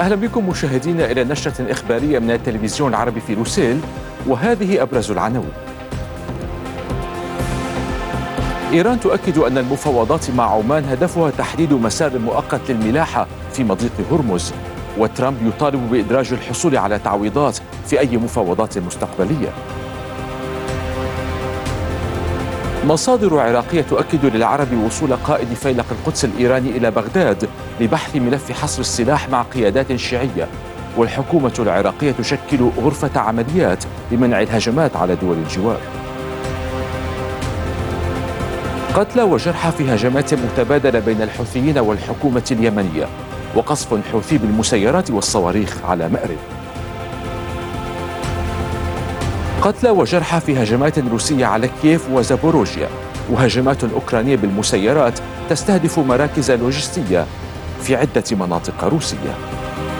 أهلا بكم مشاهدينا إلى نشرة إخبارية من التلفزيون العربي في روسيل، وهذه أبرز العناوين. إيران تؤكد أن المفاوضات مع عمان هدفها تحديد مسار مؤقت للملاحة في مضيق هرمز، وترامب يطالب بإدراج الحصول على تعويضات في أي مفاوضات مستقبلية. مصادر عراقية تؤكد للعرب وصول قائد فيلق القدس الإيراني إلى بغداد لبحث ملف حصر السلاح مع قيادات شيعية، والحكومة العراقية تشكل غرفة عمليات لمنع الهجمات على دول الجوار. قتلى وجرحى في هجمات متبادلة بين الحوثيين والحكومة اليمنية، وقصف حوثي بالمسيرات والصواريخ على مأرب. قتلى وجرحى في هجمات روسية على كييف وزابوروجيا، وهجمات أوكرانية بالمسيرات تستهدف مراكز لوجستية في عدة مناطق روسية.